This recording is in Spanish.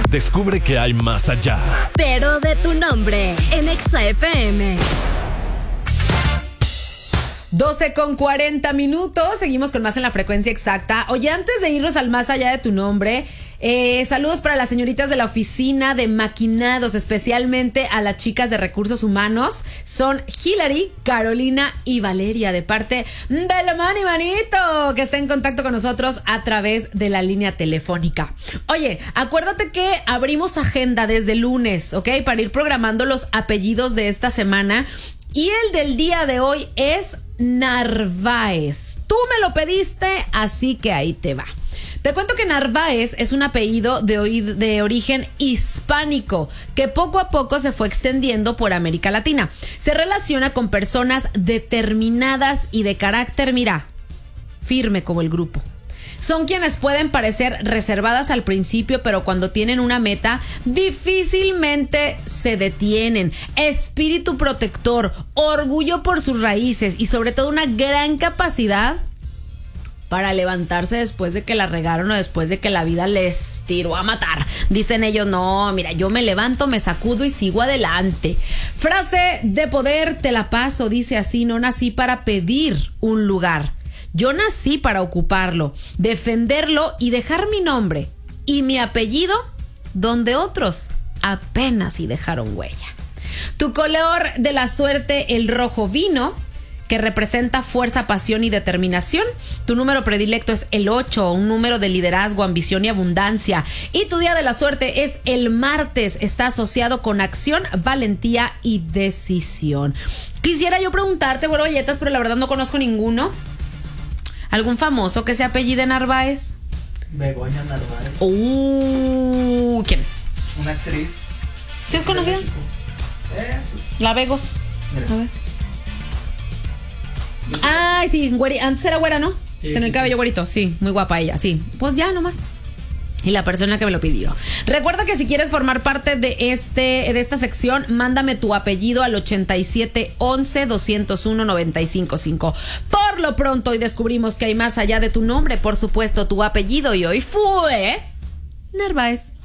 Descubre que hay más allá. Pero de tu nombre, en Exa FM. 12:40. Seguimos con más en la frecuencia exacta. Oye, antes de irnos al más allá de tu nombre, saludos para las señoritas de la oficina de maquinados, especialmente a las chicas de recursos humanos. Son Hilary, Carolina y Valeria, de parte de la Mani Manito, que está en contacto con nosotros a través de la línea telefónica. Oye, acuérdate que abrimos agenda desde lunes, ¿ok? Para ir programando los apellidos de esta semana. Y el del día de hoy es Narváez. Tú me lo pediste, así que ahí te va. Te cuento que Narváez es un apellido de origen hispánico que poco a poco se fue extendiendo por América Latina. Se relaciona con personas determinadas y de carácter, mira, firme como el grupo. Son quienes pueden parecer reservadas al principio, pero cuando tienen una meta, difícilmente se detienen. Espíritu protector, orgullo por sus raíces y sobre todo una gran capacidad para levantarse después de que la regaron o después de que la vida les tiró a matar. Dicen ellos, no, mira, yo me levanto, me sacudo y sigo adelante. Frase de poder, te la paso, dice así: no nací para pedir un lugar. Yo nací para ocuparlo, defenderlo y dejar mi nombre y mi apellido donde otros apenas si dejaron huella. Tu color de la suerte, el rojo vino, que representa fuerza, pasión y determinación. Tu número predilecto es el 8, un número de liderazgo, ambición y abundancia. Y tu día de la suerte es el martes. Está asociado con acción, valentía y decisión. Quisiera yo preguntarte, bueno, galletas, pero la verdad no conozco ninguno. ¿Algún famoso que se apellide Narváez? Begoña Narváez. ¿Quién es? Una actriz. ¿Sí es conocida? La Vegos. Mira. A ver. Ay, sí, antes era güera, ¿no? Sí, Tenía el cabello güerito, sí, muy guapa ella, sí. Pues ya nomás. Y la persona que me lo pidió. Recuerda que si quieres formar parte de esta sección, mándame tu apellido al 8711-201-955. Por lo pronto, hoy descubrimos que hay más allá de tu nombre, por supuesto, tu apellido, y hoy fue Narváez.